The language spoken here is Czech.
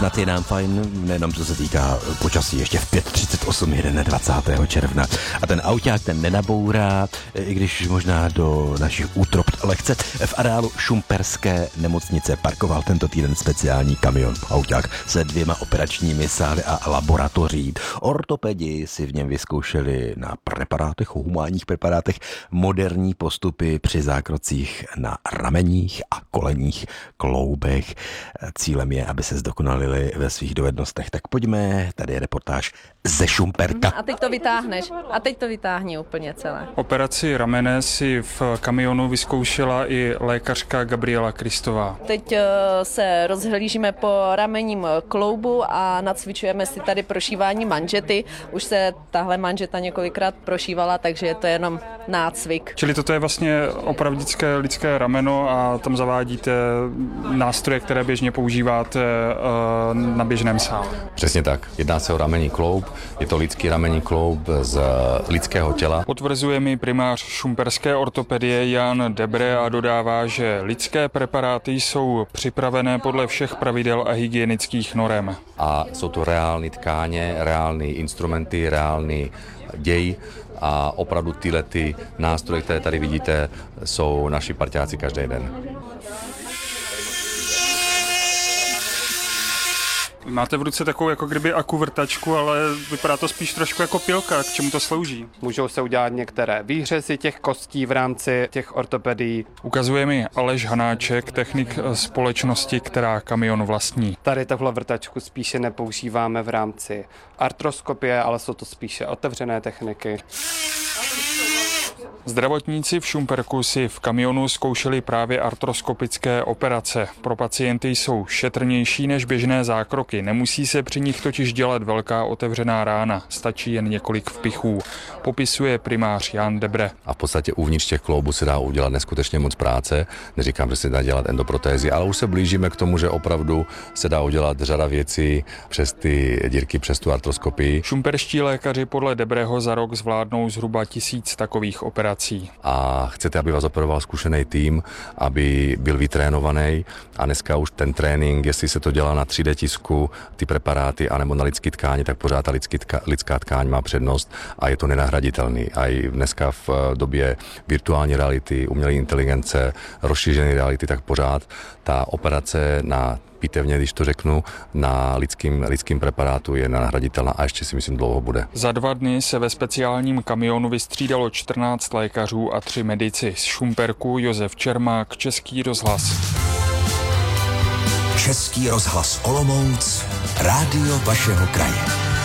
snad je nám fajn, nejenom co se týká počasí, ještě v 5:38 jede 20. června. A ten auták ten nenabourá, i když možná do našich útrop lehce. V areálu Šumperské nemocnice parkoval tento týden speciální kamion. Auták se 2 operačními sály a laboratoří. Ortopedi si v něm vyzkoušeli na preparátech, humánních preparátech, moderní postupy při zákrocích na rameních a kolenních kloubech. Cílem je, aby se zdokonalili ve svých dovednostech. Tak pojďme, tady je reportáž ze Šumperka. A teď to vytáhneš. A teď to vytáhni úplně celé. Operaci ramene si v kamionu vyzkoušela i lékařka Gabriela Kristová. Teď se rozhlížíme po ramenním kloubu a nacvičujeme si tady prošívání manžety. Už se tahle manžeta několikrát prošívala, takže je to jenom nácvik. Čili toto je vlastně opravdické lidské rameno a tam zavádíte nástroje, které běžně používáte na běžném sále. Přesně tak. Jedná se o ramenní kloub. Je to lidský ramenní kloub z lidského těla. Potvrzuje mi primář šumperské ortopedie Jan Debre a dodává, že lidské preparáty jsou připravené podle všech pravidel a hygienických norem. A jsou to reální tkáně, reální instrumenty, reální děj a opravdu tyhle nástroje, které tady vidíte, jsou naši parťáci každý den. Máte v ruce takovou jako kdyby akuvrtačku, ale vypadá to spíš trošku jako pilka. K čemu to slouží? Můžou se udělat některé výřezy těch kostí v rámci těch ortopedií. Ukazuje mi Aleš Hanáček, technik společnosti, která kamion vlastní. Tady tohle vrtačku spíše nepoužíváme v rámci artroskopie, ale jsou to spíše otevřené techniky. Zdravotníci v Šumperku si v kamionu zkoušeli právě artroskopické operace. Pro pacienty jsou šetrnější než běžné zákroky. Nemusí se při nich totiž dělat velká otevřená rána. Stačí jen několik vpichů. Popisuje primář Jan Debre. A v podstatě uvnitř těch kloubů se dá udělat neskutečně moc práce. Neříkám, že se dá dělat endoprotézy, ale už se blížíme k tomu, že opravdu se dá udělat řada věcí přes ty dírky, přes tu artroskopii. Šumperští lékaři podle Debreho za rok zvládnou zhruba 1000 takových operací. A chcete, aby vás operoval zkušený tým, aby byl vytrénovaný a dneska už ten trénink, jestli se to dělá na 3D tisku, ty preparáty, anebo na lidský tkáni, tak pořád ta lidská tkáň má přednost a je to nenahraditelný. A i dneska v době virtuální reality, umělé inteligence, rozšířené reality, tak pořád ta operace na pitevně, když to řeknu, na lidským preparátu je nenahraditelná a ještě si myslím dlouho bude. Za 2 dny se ve speciálním kamionu vystřídalo 14 lékařů a 3 medici. Z Šumperku Josef Čermák, Český rozhlas. Český rozhlas Olomouc, rádio vašeho kraje.